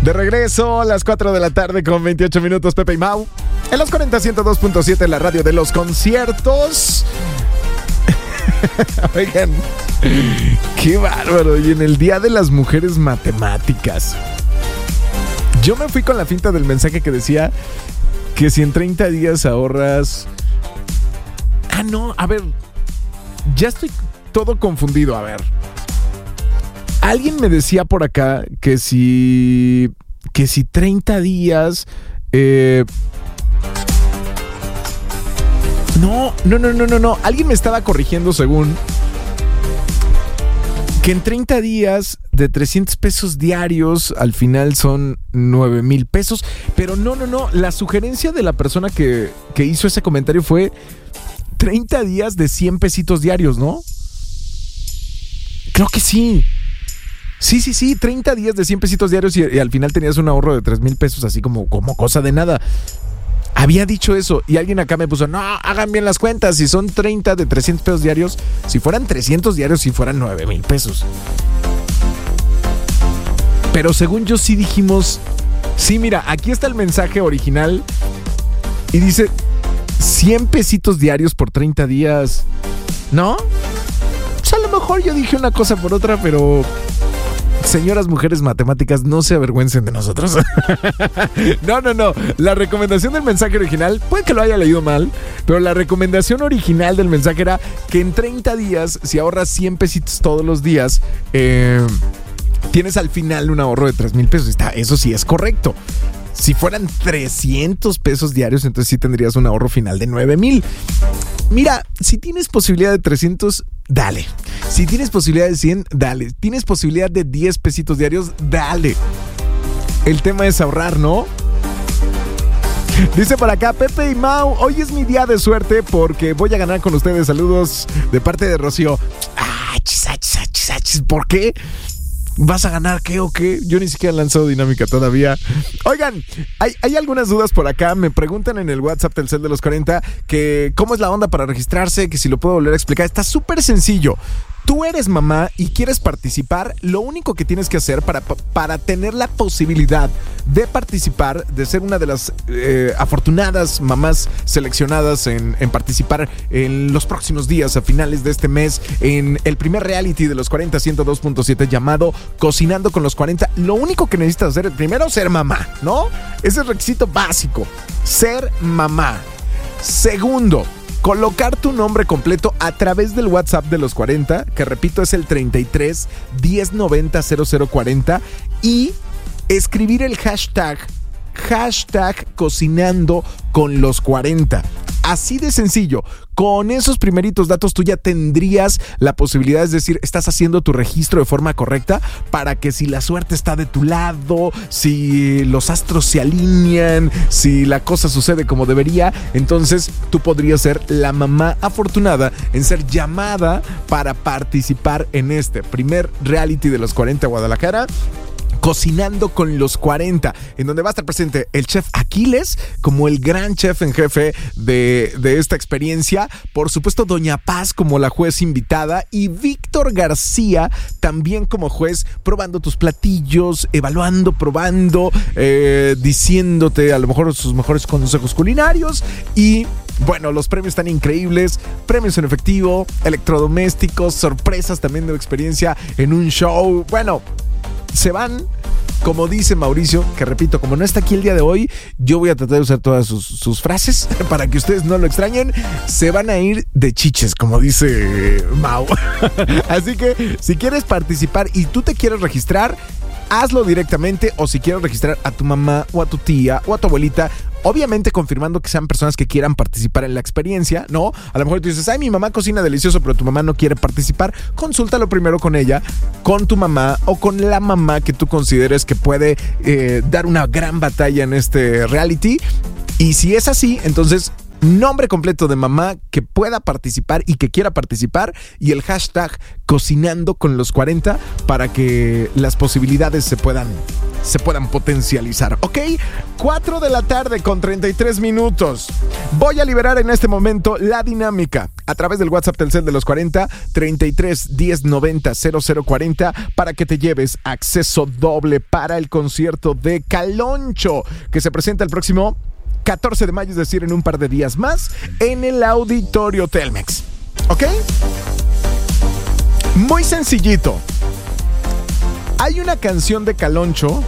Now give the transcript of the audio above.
De regreso a las 4 de la tarde con 28 minutos, Pepe y Mau. En los 40 102.7, la radio de los conciertos. Oigan, qué bárbaro. Y en el Día de las Mujeres Matemáticas, yo me fui con la finta del mensaje que decía que si en 30 días ahorras... no, a ver, ya estoy todo confundido, a ver. Alguien me decía por acá que si 30 días... No. Alguien me estaba corrigiendo según que en 30 días de 300 pesos diarios al final son 9,000 pesos. Pero no. La sugerencia de la persona que hizo ese comentario fue 30 días de 100 pesitos diarios, ¿no? Creo que sí. Sí, 30 días de 100 pesitos diarios y al final tenías un ahorro de 3,000 pesos así como cosa de nada. Había dicho eso y alguien acá me puso, no, hagan bien las cuentas, si son 30 de 300 pesos diarios, si fueran 300 diarios, si fueran 9,000 pesos. Pero según yo sí dijimos, sí, mira, aquí está el mensaje original y dice 100 pesitos diarios por 30 días, ¿no? Pues a lo mejor yo dije una cosa por otra, pero... Señoras mujeres matemáticas, no se avergüencen de nosotros. No. La recomendación del mensaje original, puede que lo haya leído mal, pero la recomendación original del mensaje era que en 30 días, si ahorras 100 pesitos todos los días, tienes al final un ahorro de 3,000 pesos. Eso sí es correcto. Si fueran 300 pesos diarios, entonces sí tendrías un ahorro final de 9,000. Mira, si tienes posibilidad de 300, dale. Si tienes posibilidad de 100, dale. Tienes posibilidad de 10 pesitos diarios, dale. El tema es ahorrar, ¿no? Dice por acá, Pepe y Mau, hoy es mi día de suerte porque voy a ganar con ustedes. Saludos de parte de Rocío. ¿Por qué? ¿Vas a ganar qué o qué? Yo ni siquiera he lanzado dinámica todavía. Oigan, hay algunas dudas por acá. Me preguntan en el WhatsApp del Cel de los 40 que cómo es la onda para registrarse, que si lo puedo volver a explicar. Está súper sencillo. Tú eres mamá y quieres participar, lo único que tienes que hacer para tener la posibilidad de participar, de ser una de las afortunadas mamás seleccionadas en participar en los próximos días, a finales de este mes, en el primer reality de los 40 102.7 llamado Cocinando con los 40, lo único que necesitas hacer es primero ser mamá, ¿no? Ese es el requisito básico, ser mamá. Segundo, colocar tu nombre completo a través del WhatsApp de los 40, que repito es el 33 1090 0040, y escribir el hashtag Cocinando con los 40. Así de sencillo. Con esos primeritos datos tú ya tendrías la posibilidad, es decir, estás haciendo tu registro de forma correcta para que si la suerte está de tu lado, si los astros se alinean, si la cosa sucede como debería, entonces tú podrías ser la mamá afortunada en ser llamada para participar en este primer reality de los 40 Guadalajara, Cocinando con los 40, en donde va a estar presente el chef Aquiles como el gran chef en jefe de esta experiencia, por supuesto Doña Paz como la juez invitada y Víctor García también como juez, probando tus platillos, evaluando, probando, diciéndote a lo mejor sus mejores consejos culinarios. Y bueno, los premios están increíbles, premios en efectivo, electrodomésticos, sorpresas también de la experiencia en un show. Bueno, se van, como dice Mauricio, que repito, como no está aquí el día de hoy, yo voy a tratar de usar todas sus frases para que ustedes no lo extrañen. Se van a ir de chiches, como dice Mau. Así que si quieres participar y tú te quieres registrar, hazlo directamente, o si quieres registrar a tu mamá o a tu tía o a tu abuelita, obviamente confirmando que sean personas que quieran participar en la experiencia, ¿no? A lo mejor tú dices, ay, mi mamá cocina delicioso, pero tu mamá no quiere participar. Consúltalo primero con ella, con tu mamá o con la mamá que tú consideres que puede dar una gran batalla en este reality. Y si es así, entonces nombre completo de mamá que pueda participar y que quiera participar, y el hashtag Cocinando con los 40 para que las posibilidades se puedan potencializar, ¿ok? 4 de la tarde con 33 minutos. Voy a liberar en este momento la dinámica. a través del WhatsApp Telcel de los 40, 33 10 90 0040, para que te lleves acceso doble para el concierto de Caloncho, que se presenta el próximo 14 de mayo, es decir, en un par de días más, en el Auditorio Telmex. ¿Ok? Muy sencillito. Hay una canción de Caloncho